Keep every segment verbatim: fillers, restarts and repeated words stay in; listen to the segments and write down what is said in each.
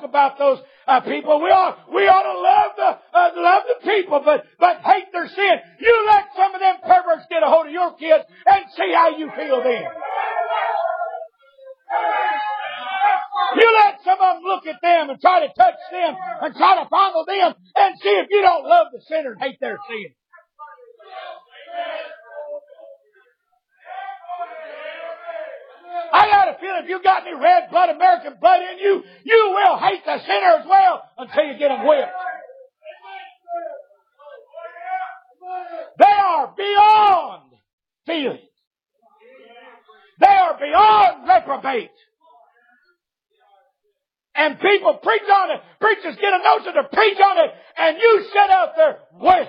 about those uh, people. We ought, we ought to love the, uh, love the people, but, but hate their sin. You let some of them perverts get a hold of your kids and see how you feel then. You let some of them look at them and try to touch them and try to fondle them and see if you don't love the sinner and hate their sin. I got a feeling if you got any red blood, American blood in you, you will hate the sinner as well until you get them whipped. They are beyond feelings. They are beyond reprobate. And people preach on it. Preachers get a notion to preach on it, and you sit out there, well,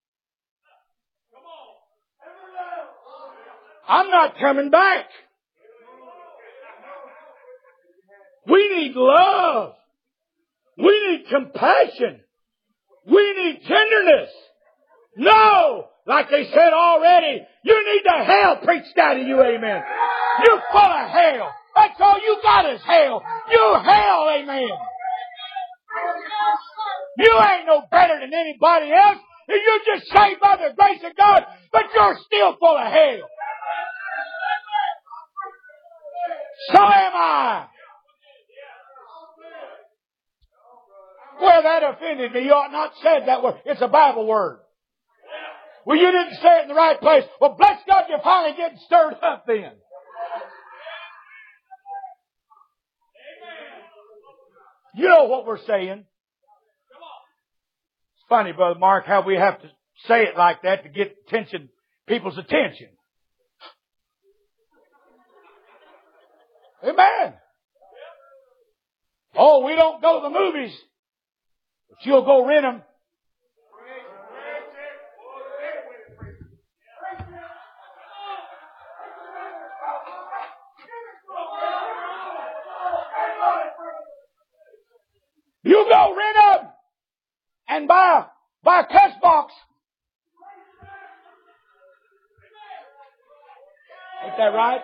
I'm not coming back. We need love. We need compassion. We need tenderness. No! Like they said already, you need the hell preached out of you, amen. You're full of hell. That's all you got is hell. You hell, amen. You ain't no better than anybody else. You're just saved by the grace of God, but you're still full of hell. So am I. Well, that offended me. You ought not said that word. It's a Bible word. Well, you didn't say it in the right place. Well, bless God, you're finally getting stirred up then. You know what we're saying. It's funny, Brother Mark, how we have to say it like that to get attention, people's attention. Amen. Oh, we don't go to the movies, but you'll go rent them. You go rent them and buy, buy a cuss box. Ain't that right?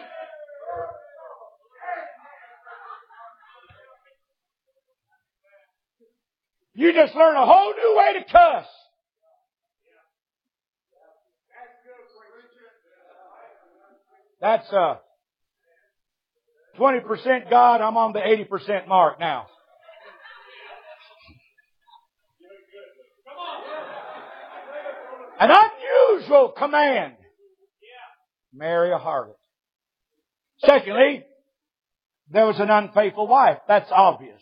You just learn a whole new way to cuss. That's uh, twenty percent God. I'm on the eighty percent mark now. An unusual command. Marry a harlot. Secondly, there was an unfaithful wife. That's obvious.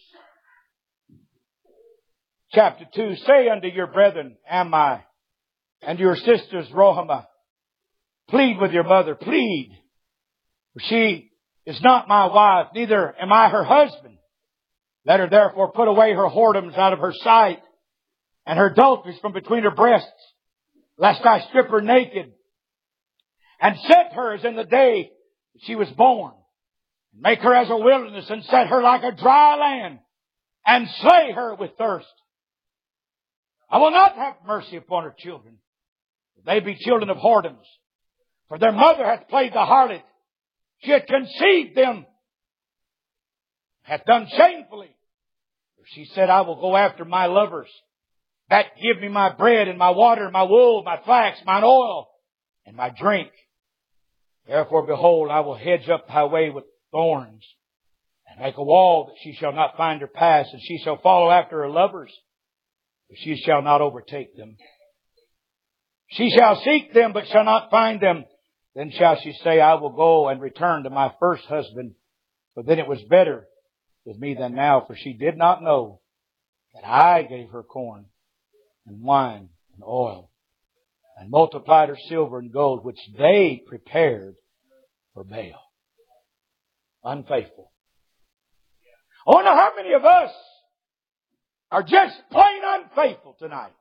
Chapter two, say unto your brethren, Ammi, and your sisters, Rohamah, plead with your mother, plead. For she is not my wife, neither am I her husband. Let her therefore put away her whoredoms out of her sight, and her adulteries from between her breasts, lest I strip her naked, and set her as in the day that she was born, and make her as a wilderness, and set her like a dry land, and slay her with thirst. I will not have mercy upon her children. They be children of whoredoms. For their mother hath played the harlot. She hath conceived them, hath done shamefully. For she said, I will go after my lovers, that give me my bread and my water, my wool, my flax, mine oil, and my drink. Therefore, behold, I will hedge up thy way with thorns, and make a wall that she shall not find her pass, and she shall follow after her lovers, but she shall not overtake them. She shall seek them, but shall not find them. Then shall she say, I will go and return to my first husband, for then it was better with me than now, for she did not know that I gave her corn and wine and oil, and multiplied her silver and gold, which they prepared for Baal. Unfaithful. I wonder how many of us are just plain unfaithful tonight.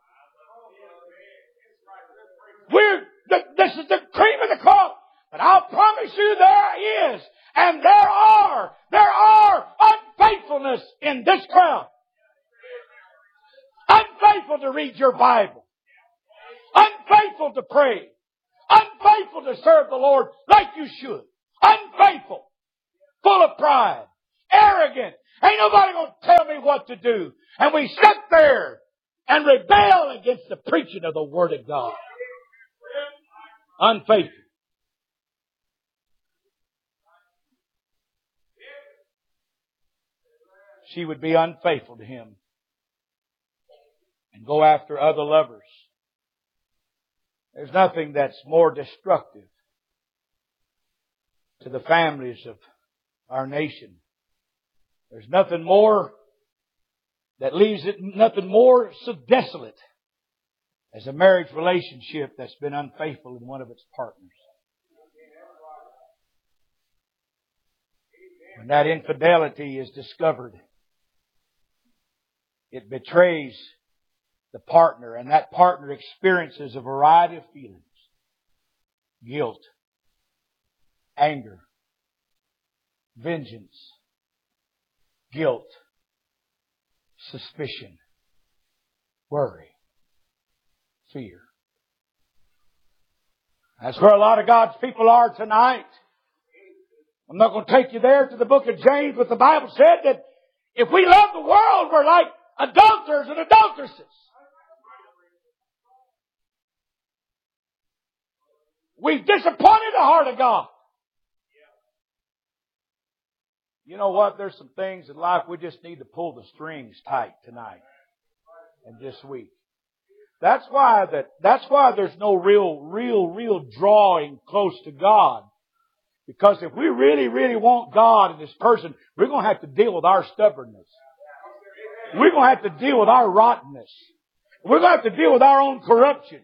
We're, this is the cream of the crop. But I'll promise you there is, and there are, there are unfaithfulness in this crowd. Unfaithful to read your Bible. Unfaithful to pray. Unfaithful to serve the Lord like you should. Unfaithful. Full of pride. Arrogant. Ain't nobody going to tell me what to do. And we sit there and rebel against the preaching of the Word of God. Unfaithful. She would be unfaithful to him and go after other lovers. There's nothing that's more destructive to the families of our nation. There's nothing more that leaves it, nothing more so desolate as a marriage relationship that's been unfaithful in one of its partners. When that infidelity is discovered, it betrays the partner, and that partner experiences a variety of feelings. Guilt, anger, vengeance, guilt, suspicion, worry, fear. That's where a lot of God's people are tonight. I'm not going to take you there to the book of James, but the Bible said that if we love the world, we're like adulterers and adulteresses. We've disappointed the heart of God. You know what? There's some things in life we just need to pull the strings tight tonight and this week. That's why that, that's why there's no real, real, real drawing close to God. Because if we really, really want God in this person, we're going to have to deal with our stubbornness. We're going to have to deal with our rottenness. We're going to have to deal with our own corruption.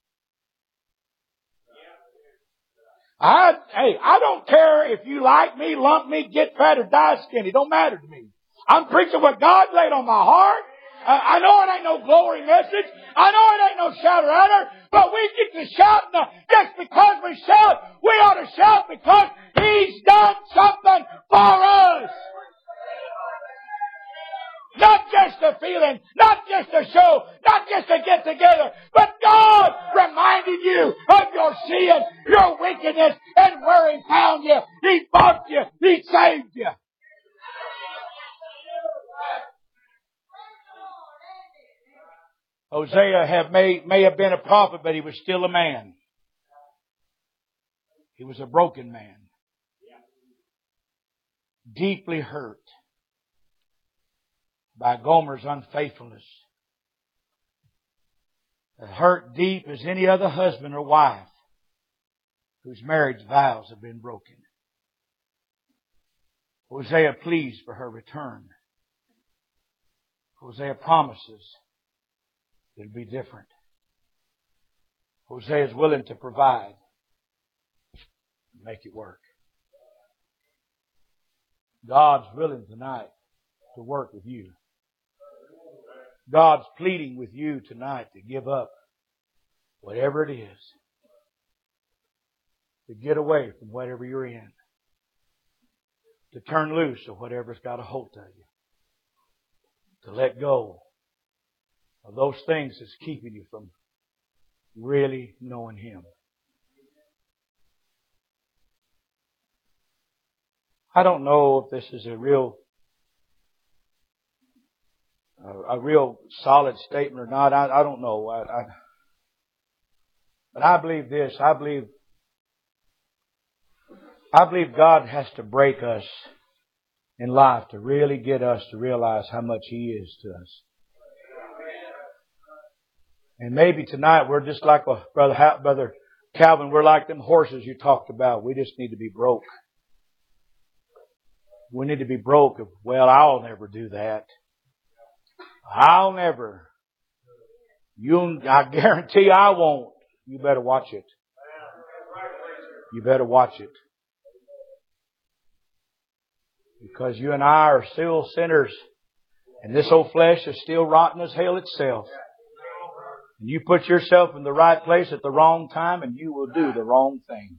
I, hey, I don't care if you like me, lump me, get fat, or die skinny. It don't matter to me. I'm preaching what God laid on my heart. Uh, I know it ain't no glory message. I know it ain't no shout outer. But we get to shout now. Just because we shout, we ought to shout because He's done something for us. Not just a feeling, not just a show, not just a get together, but God reminded you of your sin, your wickedness, and where He found you. He bought you. He saved you. Hosea have may, may have been a prophet, but he was still a man. He was a broken man. Deeply hurt by Gomer's unfaithfulness. Hurt deep as any other husband or wife whose marriage vows have been broken. Hosea pleads for her return. Hosea promises it'll be different. Hosea is willing to provide and make it work. God's willing tonight to work with you. God's pleading with you tonight to give up whatever it is. To get away from whatever you're in. To turn loose of whatever's got a hold of you. To let go of those things that's keeping you from really knowing Him. I don't know if this is a real a, a real solid statement or not. I, I don't know. I, I, but I believe this. I believe I believe God has to break us in life to really get us to realize how much He is to us. And maybe tonight we're just like a brother, brother Calvin. We're like them horses you talked about. We just need to be broke. We need to be broke. Of, well, I'll never do that. I'll never. You, I guarantee I won't. You better watch it. You better watch it. Because you and I are still sinners. And this old flesh is still rotten as hell itself. And you put yourself in the right place at the wrong time and you will do the wrong thing.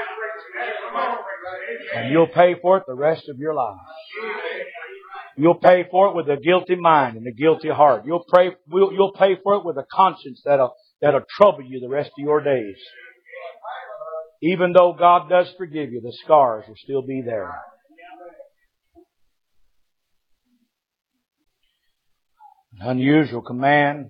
And you'll pay for it the rest of your life. You'll pay for it with a guilty mind and a guilty heart. You'll pray, you'll pay for it with a conscience that'll, that'll trouble you the rest of your days. Even though God does forgive you, the scars will still be there. An unusual command.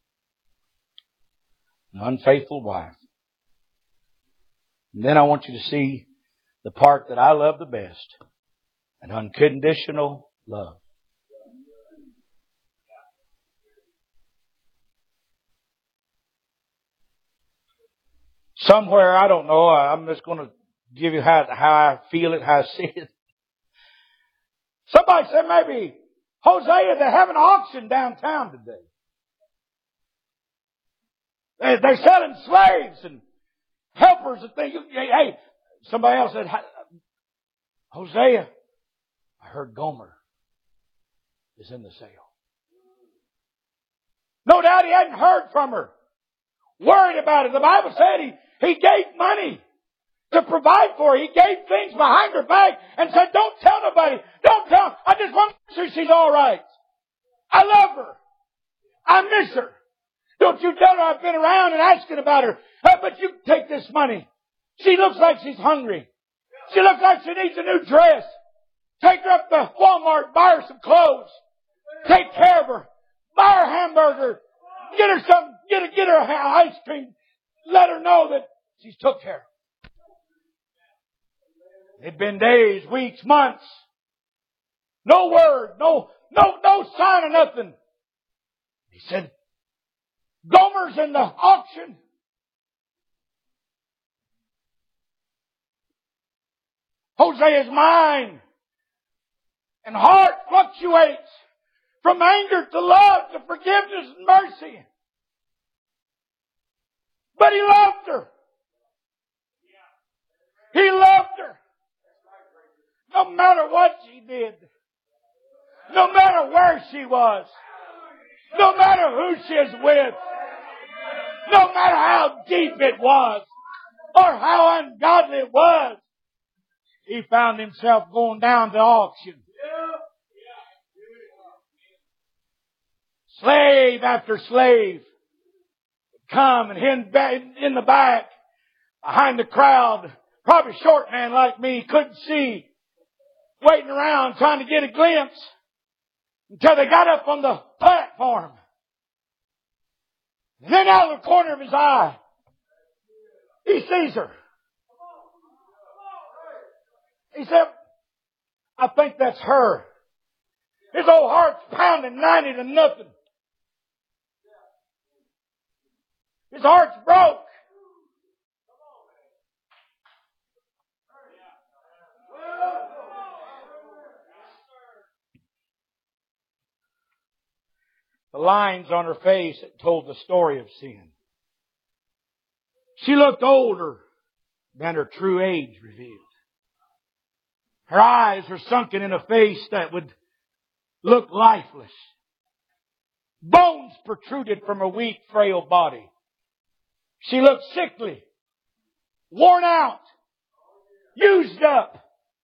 An unfaithful wife. And then I want you to see the part that I love the best. An unconditional love. Somewhere, I don't know, I'm just going to give you how, how I feel it, how I see it. Somebody said maybe, Hosea, they have an auction downtown today. They, they're selling slaves and helpers and things. Hey, somebody else said, Hosea, I heard Gomer is in the sale. No doubt he hadn't heard from her. Worried about it. The Bible said he, he gave money to provide for her. He gave things behind her back and said, don't tell nobody. Don't tell. I just want to make sure she's all right. I love her. I miss her. Don't you tell her I've been around and asking about her. Uh, but you take this money. She looks like she's hungry. She looks like she needs a new dress. Take her up to Walmart, buy her some clothes. Take care of her. Buy her a hamburger. Get her some, get her, get her ice cream. Let her know that she's took care of. It'd been days, weeks, months. No word, no, no, no sign of nothing. He said, Gomer's in the auction. Hosea's mind and heart fluctuates from anger to love to forgiveness and mercy. But he loved her. He loved her. No matter what she did. No matter where she was. No matter who she is with. No matter how deep it was. Or how ungodly it was. He found himself going down to auction. Slave after slave would come and hid in the back behind the crowd. Probably a short man like me couldn't see. Waiting around trying to get a glimpse until they got up on the platform. And then out of the corner of his eye, he sees her. He said, I think that's her. His old heart's pounding ninety to nothing. His heart's broke. The lines on her face told the story of sin. She looked older than her true age revealed. Her eyes were sunken in a face that would look lifeless. Bones protruded from her weak, frail body. She looked sickly, worn out, used up.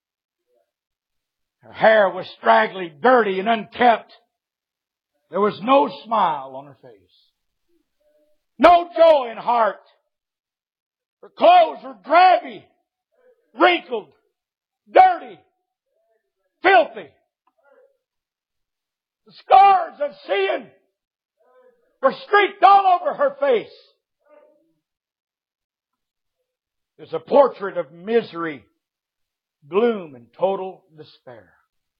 Her hair was straggly, dirty, and unkempt. There was no smile on her face. No joy in heart. Her clothes were drabby, wrinkled, dirty, filthy. The scars of sin were streaked all over her face. There's a portrait of misery, gloom, and total despair.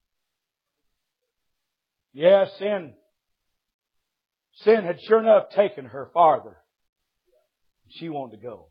Yes, sin. Sin had sure enough taken her farther. She wanted to go.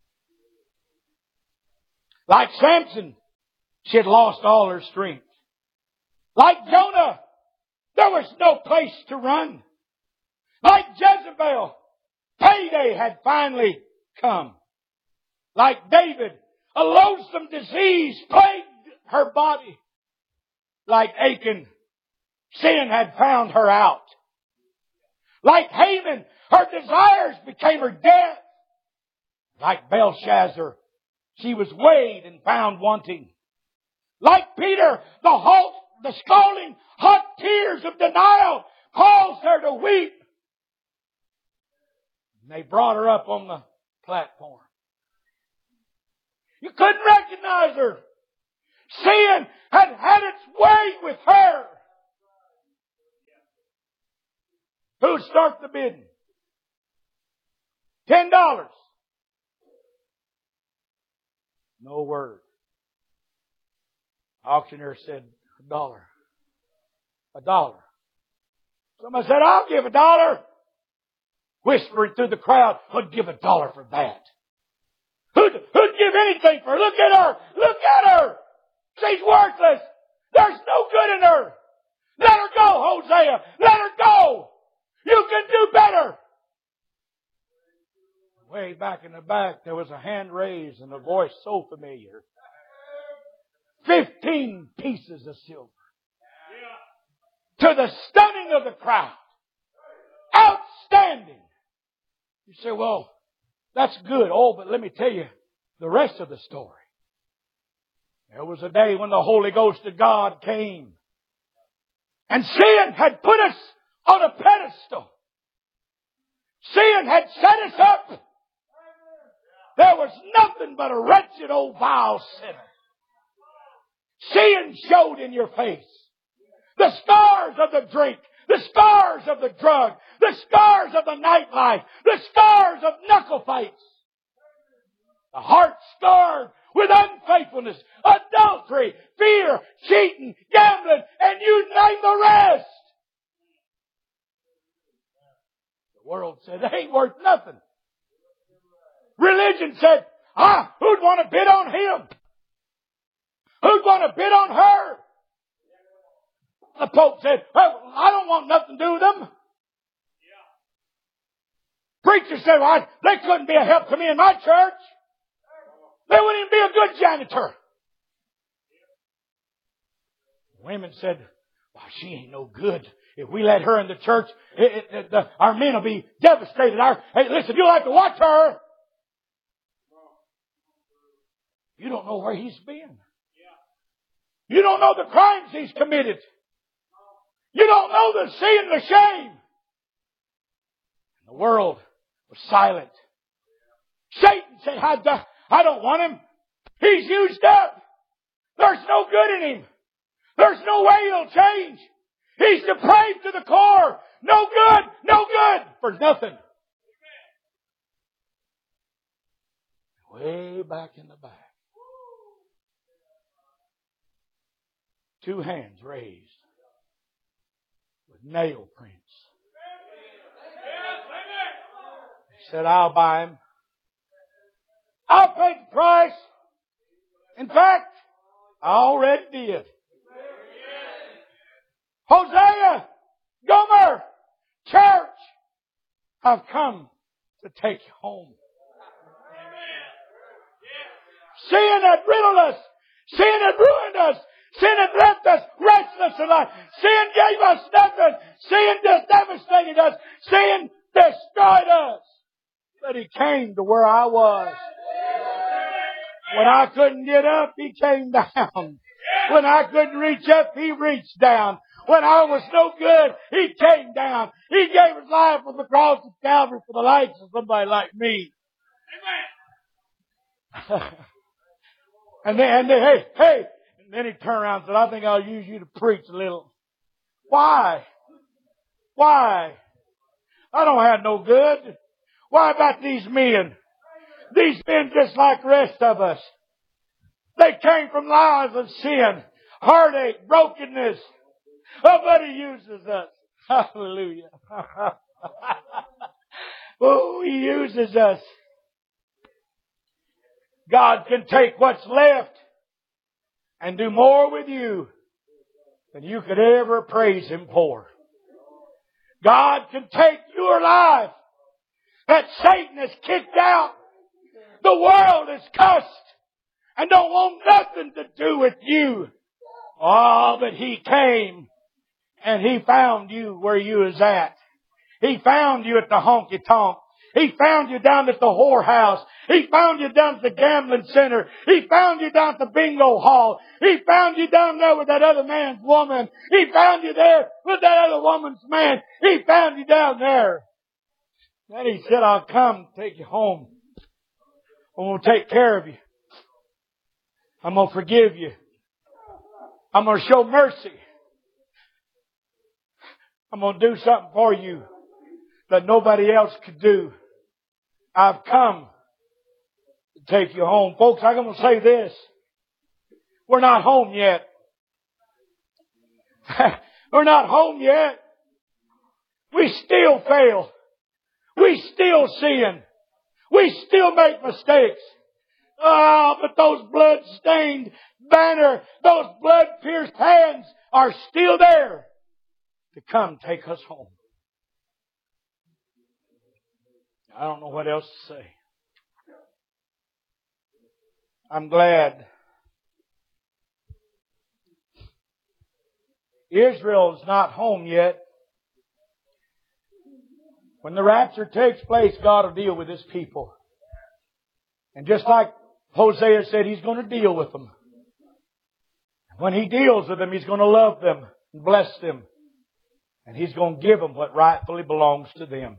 Like Samson, she had lost all her strength. Like Jonah, there was no place to run. Like Jezebel, payday had finally come. Like David, a loathsome disease plagued her body. Like Achan, sin had found her out. Like Haman, her desires became her death. Like Belshazzar, she was weighed and found wanting. Like Peter, the halt, the scalding hot tears of denial caused her to weep. And they brought her up on the platform. You couldn't recognize her. Sin had had its way with her. Who'd start the bidding? Ten dollars. No word. Auctioneer said, a dollar. A dollar. Somebody said, I'll give a dollar. Whispering through the crowd, who'd give a dollar for that? Who'd, who'd give anything for her? Look at her! Look at her! She's worthless! There's no good in her! Let her go, Hosea! Let her go! You can do better! Way back in the back, there was a hand raised and a voice so familiar. Fifteen pieces of silver. To the stunning of the crowd. Outstanding! You say, well, that's good. Oh, but let me tell you the rest of the story. There was a day when the Holy Ghost of God came. And sin had put us on a pedestal. Sin had set us up. There was nothing but a wretched old vile sinner. Sin showed in your face. The scars of the drink. The scars of the drug. The scars of the nightlife. The scars of knuckle fights. The heart scarred with unfaithfulness, adultery, fear, cheating, gambling, and you name the rest. The world said, they ain't worth nothing. Religion said, ah, who'd want to bid on him? Who'd want to bid on her? The Pope said, well, I don't want nothing to do with them. Preacher said, well, I, they couldn't be a help to me in my church. They wouldn't even be a good janitor. Women said, well, she ain't no good. If we let her in the church, it, it, it, the, our men will be devastated. Our, hey, listen, you'll have to watch her. You don't know where he's been. You don't know the crimes he's committed. You don't know the sin, the shame. The world was silent. Satan said, I, I don't want him. He's used up. There's no good in him. There's no way he'll change. He's depraved to the core. No good. No good. For nothing. Way back in the back. Two hands raised with nail prints. He said, I'll buy him. I'll pay the price. In fact, I already did. Hosea, Gomer, church, I've come to take you home. Sin had riddled us. Sin had ruined us. Sin had left us restless in life. Sin gave us nothing. Sin just devastated us. Sin destroyed us. But He came to where I was. When I couldn't get up, He came down. When I couldn't reach up, He reached down. When I was no good, He came down. He gave His life on the cross of Calvary for the likes of somebody like me. and then, and then, hey, hey. And then He turned around and said, I think I'll use you to preach a little. Why? Why? I don't have no good. Why about these men? These men just like the rest of us. They came from lives of sin, heartache, brokenness. Oh, but He uses us. Hallelujah. Oh, He uses us. God can take what's left and do more with you than you could ever praise Him for. God can take your life that Satan has kicked out. The world is cussed and don't want nothing to do with you. Oh, but He came and He found you where you was at. He found you at the honky tonk. He found you down at the whorehouse. He found you down at the gambling center. He found you down at the bingo hall. He found you down there with that other man's woman. He found you there with that other woman's man. He found you down there. Then He said, I'll come take you home. I'm going to take care of you. I'm going to forgive you. I'm going to show mercy. I'm going to do something for you that nobody else could do. I've come to take you home. Folks, I'm going to say this. We're not home yet. We're not home yet. We still fail. We still sin. We still make mistakes. Ah, but those blood-stained banner, those blood-pierced hands are still there to come take us home. I don't know what else to say. I'm glad Israel's not home yet. When the rapture takes place, God will deal with His people. And just like Hosea said, He's going to deal with them. When He deals with them, He's going to love them and bless them. And He's going to give them what rightfully belongs to them.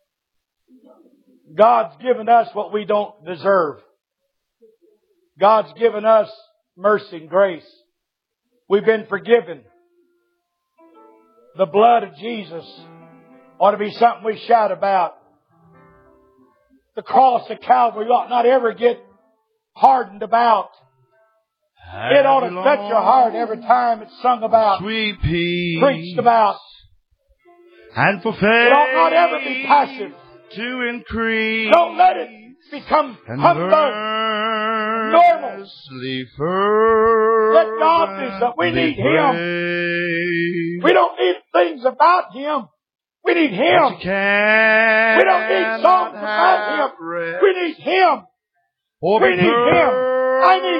God's given us what we don't deserve. God's given us mercy and grace. We've been forgiven. The blood of Jesus ought to be something we shout about. The cross of Calvary ought not ever get hardened about. It ought to touch your heart every time it's sung about, sweet peace, preached about. And for faith it ought not ever be passive. To increase. Don't let it become humbug, normal. Let God do something. We need Him. We don't need things about Him. We need Him. We don't need songs about Him. We need Him. We need Him. I need